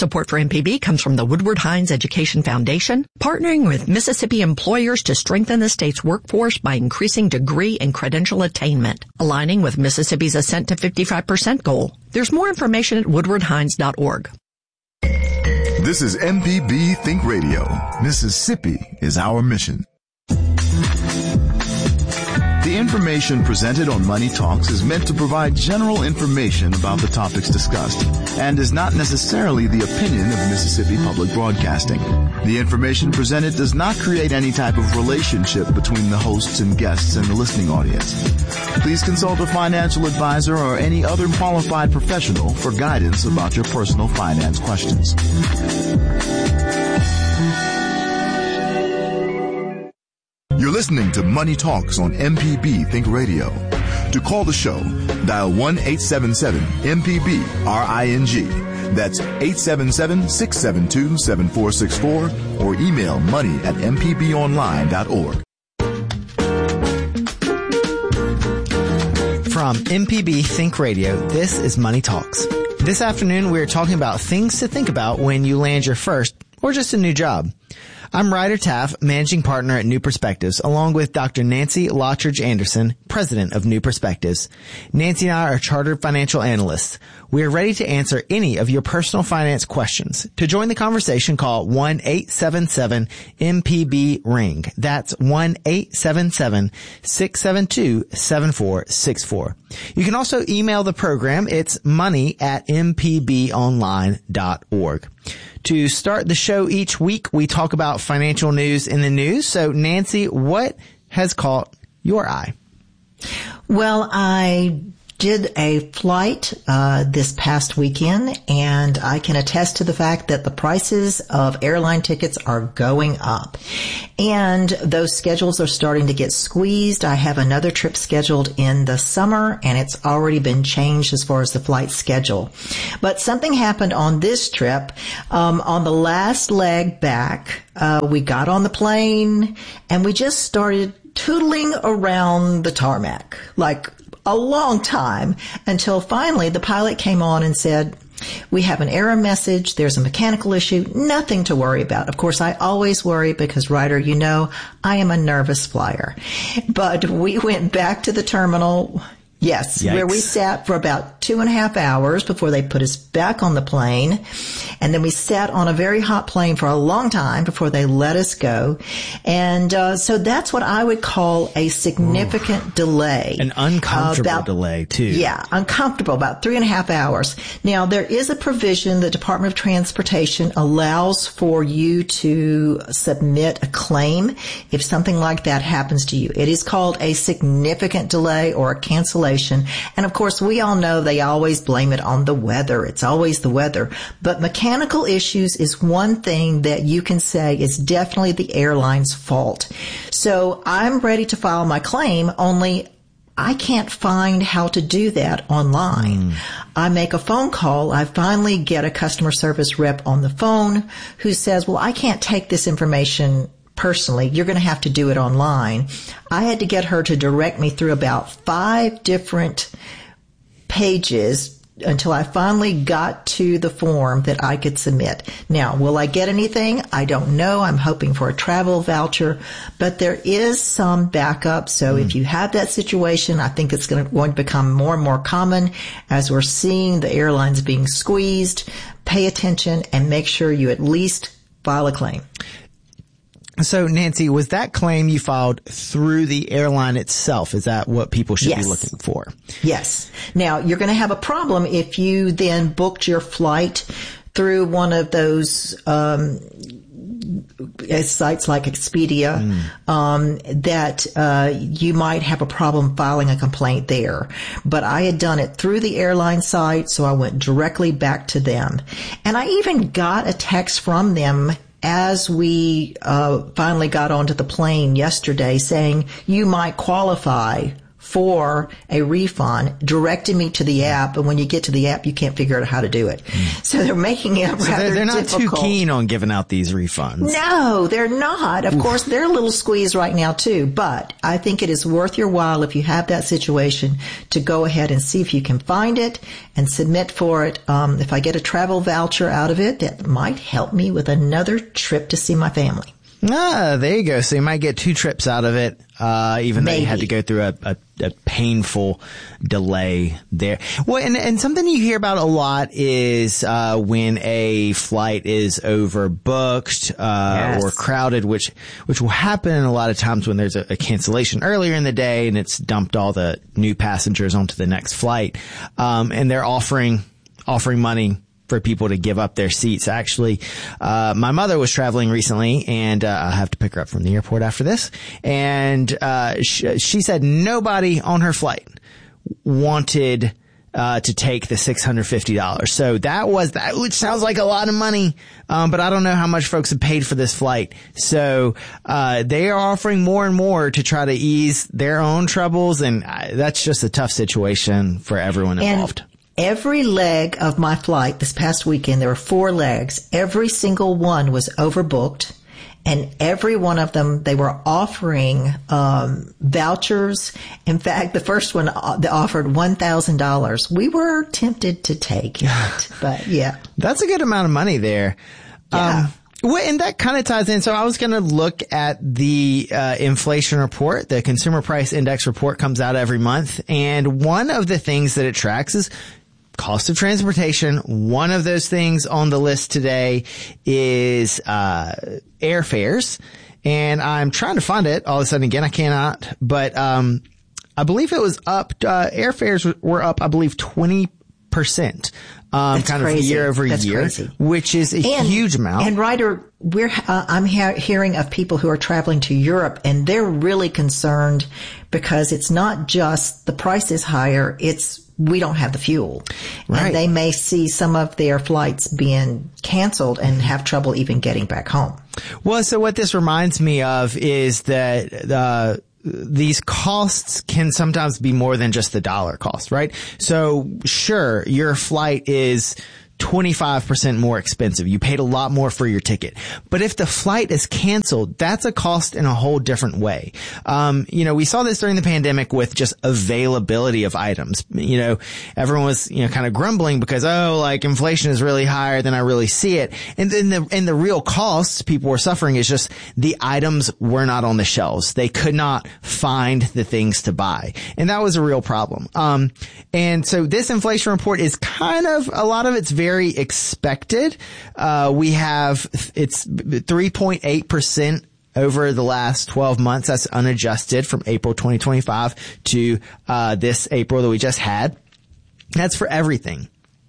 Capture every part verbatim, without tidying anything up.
Support for M P B comes from the Woodward Hines Education Foundation, partnering with Mississippi employers to strengthen the state's workforce by increasing degree and credential attainment, aligning with Mississippi's Ascent to fifty-five percent goal. There's more information at woodward hines dot org. This is M P B Think Radio. Mississippi is our mission. The information presented on Money Talks is meant to provide general information about the topics discussed and is not necessarily the opinion of Mississippi Public Broadcasting. The information presented does not create any type of relationship between the hosts and guests and the listening audience. Please consult a financial advisor or any other qualified professional for guidance about your personal finance questions. You're listening to Money Talks on M P B Think Radio. To call the show, dial one eight seven seven M P B R I N G. That's eight seven seven, six seven two, seven four six four or email money at m p b online dot org. From M P B Think Radio, this is Money Talks. This afternoon, we're talking about things to think about when you land your first or just a new job. I'm Ryder Taff, managing partner at New Perspectives, along with Doctor Nancy Lottridge Anderson, president of New Perspectives. Nancy and I are chartered financial analysts. We are ready to answer any of your personal finance questions. To join the conversation, call one eight seven seven M P B ring. That's one eight seven seven, six seven two, seven four six four. You can also email the program. It's money at m p b online dot org. To start the show each week, we talk about financial news in the news. So, Nancy, what has caught your eye? Well, I did a flight uh this past weekend, and I can attest to the fact that the prices of airline tickets are going up. And those schedules are starting to get squeezed. I have another trip scheduled in the summer, and it's already been changed as far as the flight schedule. But something happened on this trip. Um, on the last leg back, uh, we got on the plane, and we just started tootling around the tarmac, like a long time, until finally the pilot came on and said, "We have an error message. There's a mechanical issue. Nothing to worry about." Of course, I always worry because, Ryder, you know, I am a nervous flyer. But we went back to the terminal. Yes, Yikes. Where we sat for about two and a half hours before they put us back on the plane. And then we sat on a very hot plane for a long time before they let us go. And uh, so that's what I would call a significant Ooh. delay. An uncomfortable uh, about, delay, too. Yeah, uncomfortable, about three and a half hours. Now, there is a provision the Department of Transportation allows for you to submit a claim if something like that happens to you. It is called a significant delay or a cancellation. And of course, we all know they always blame it on the weather. It's always the weather. But mechanical issues is one thing that you can say is definitely the airline's fault. So I'm ready to file my claim, only I can't find how to do that online. Mm. I make a phone call. I finally get a customer service rep on the phone who says, "Well, I can't take this information personally. You're going to have to do it online." I had to get her to direct me through about five different pages until I finally got to the form that I could submit. Now, will I get anything? I don't know. I'm hoping for a travel voucher, but there is some backup. So mm. if you have that situation, I think it's going to, going to become more and more common as we're seeing the airlines being squeezed. Pay attention and make sure you at least file a claim. So, Nancy, was that claim you filed through the airline itself? Is that what people should yes. be looking for? Yes. Now, you're going to have a problem if you then booked your flight through one of those um sites like Expedia, mm. um, that uh you might have a problem filing a complaint there. But I had done it through the airline site, so I went directly back to them. And I even got a text from them as we uh finally got onto the plane yesterday saying you might qualify for a refund, directing me to the app, and when you get to the app, you can't figure out how to do it. Mm. So they're making it so rather they're, they're not difficult. too keen on giving out these refunds. No, they're not. Of Oof. course, they're a little squeezed right now too, but I think it is worth your while if you have that situation to go ahead and see if you can find it and submit for it. Um, if I get a travel voucher out of it, that might help me with another trip to see my family. Ah, there you go. So you might get two trips out of it, uh, even Maybe. though you had to go through a, a, a painful delay there. Well, and, and something you hear about a lot is, uh, when a flight is overbooked, uh, yes. or crowded, which, which will happen a lot of times when there's a, a cancellation earlier in the day and it's dumped all the new passengers onto the next flight. Um, and they're offering, offering money for people to give up their seats. Actually, uh, my mother was traveling recently, and uh, I have to pick her up from the airport after this. And uh, sh- she said nobody on her flight wanted uh, to take the six hundred fifty dollars. So that was that, which sounds like a lot of money, um, but I don't know how much folks have paid for this flight. So uh, they are offering more and more to try to ease their own troubles, and uh, that's just a tough situation for everyone involved. And- Every leg of my flight this past weekend, there were four legs. Every single one was overbooked. And every one of them, they were offering um vouchers. In fact, the first one, uh, they offered one thousand dollars. We were tempted to take it, but yeah. That's a good amount of money there. Yeah. Um, Well, and that kind of ties in. So I was going to look at the uh, inflation report. The Consumer Price Index report comes out every month. And one of the things that it tracks is cost of transportation. One of those things on the list today is uh airfares. And I'm trying to find it. All of a sudden, again, I cannot. But um I believe it was up. Uh, airfares were up, I believe, twenty percent. Um, That's kind crazy. of year over That's year, crazy. which is a and, huge amount. And Ryder, we're, uh, I'm he- hearing of people who are traveling to Europe, and they're really concerned because it's not just the price is higher, it's we don't have the fuel. Right. And they may see some of their flights being canceled and have trouble even getting back home. Well, so what this reminds me of is that, uh, these costs can sometimes be more than just the dollar cost, right? So sure, your flight is twenty-five percent more expensive. You paid a lot more for your ticket. But if the flight is canceled, that's a cost in a whole different way. Um, you know, we saw this during the pandemic with just availability of items. You know, everyone was, you know, kind of grumbling because, oh, like inflation is really higher than I really see it. And then the, and the real costs people were suffering is just the items were not on the shelves. They could not find the things to buy. And that was a real problem. Um, and so this inflation report is kind of, a lot of it's very Very expected. Uh, we have, it's three point eight percent over the last twelve months. That's unadjusted from April twenty twenty-five to, uh, this April that we just had. That's for everything.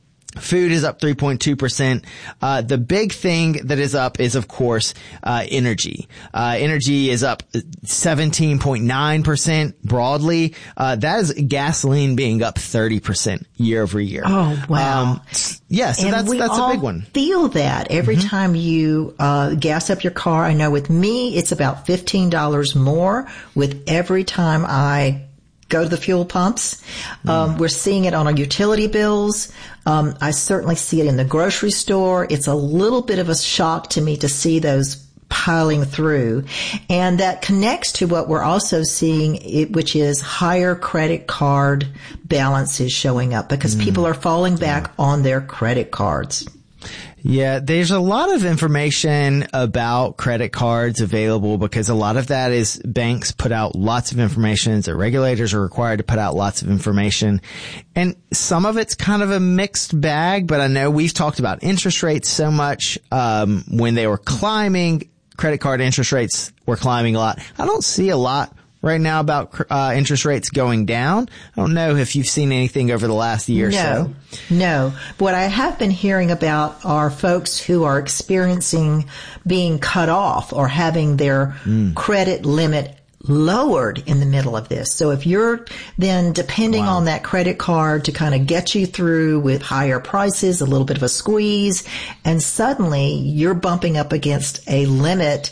Food is up three point two percent. Uh, the big thing that is up is, of course, uh, energy. Uh, energy is up seventeen point nine percent broadly. Uh, that is gasoline being up thirty percent year over year. Oh, wow. Um, yeah, so and that's, we that's all a big one. Feel that every mm-hmm. time you, uh, gas up your car. I know with me, it's about fifteen dollars more with every time I go to the fuel pumps. Um, mm. We're seeing it on our utility bills. Um, I certainly see it in the grocery store. It's a little bit of a shock to me to see those piling through. And that connects to what we're also seeing, it, which is higher credit card balances showing up because mm. people are falling back yeah. on their credit cards. Yeah, there's a lot of information about credit cards available because a lot of that is banks put out lots of information. So regulators are required to put out lots of information. And some of it's kind of a mixed bag, but I know we've talked about interest rates so much. Um, when they were climbing, credit card interest rates were climbing a lot. I don't see a lot right now about uh, interest rates going down. I don't know if you've seen anything over the last year or no, so. No. What I have been hearing about are folks who are experiencing being cut off or having their mm. credit limit lowered in the middle of this. So if you're then depending wow. on that credit card to kind of get you through with higher prices, a little bit of a squeeze, and suddenly you're bumping up against a limit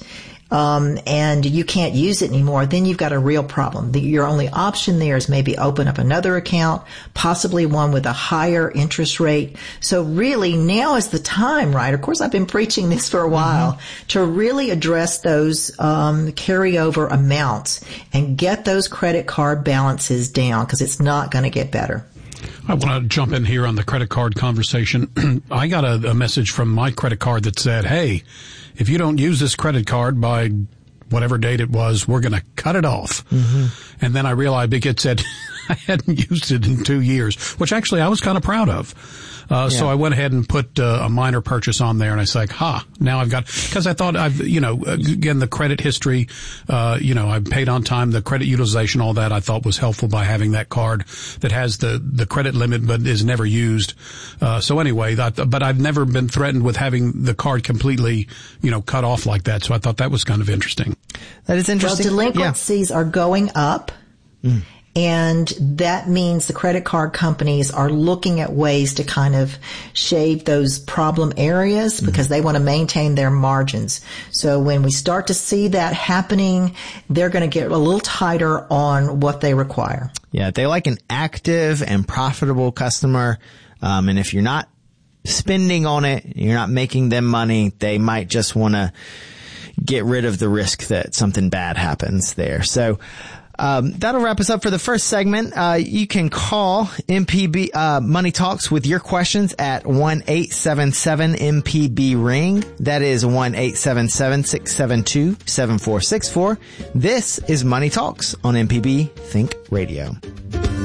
um, and you can't use it anymore, then you've got a real problem. The, your only option there is maybe open up another account, possibly one with a higher interest rate. So really now is the time, right? Of course, I've been preaching this for a while, mm-hmm. to really address those um, carryover amounts and get those credit card balances down, because it's not going to get better. I want to jump in here on the credit card conversation. I got a, a message from my credit card that said, hey, if you don't use this credit card by whatever date it was, we're going to cut it off. Mm-hmm. And then I realized it said I hadn't used it in two years, which actually I was kind of proud of. Uh, yeah. So I went ahead and put uh, a minor purchase on there, and I was like, ha, now I've got, because I thought I've, you know, again, the credit history, uh, you know, I've paid on time, the credit utilization, all that I thought was helpful by having that card that has the, the credit limit but is never used. Uh, so anyway, that, but I've never been threatened with having the card completely, you know, cut off like that. So I thought that was kind of interesting. That is interesting. Well, delinquencies yeah. are going up. Mm. And that means the credit card companies are looking at ways to kind of shave those problem areas because mm-hmm. they want to maintain their margins. So when we start to see that happening, they're going to get a little tighter on what they require. Yeah, they like an active and profitable customer. Um, and if you're not spending on it, you're not making them money, they might just want to get rid of the risk that something bad happens there. So, Um, that'll wrap us up for the first segment. Uh, you can call M P B, uh, Money Talks with your questions at one eight seven seven M P B ring. That is one eight seven seven six seven two seven four six four. This is Money Talks on M P B Think Radio.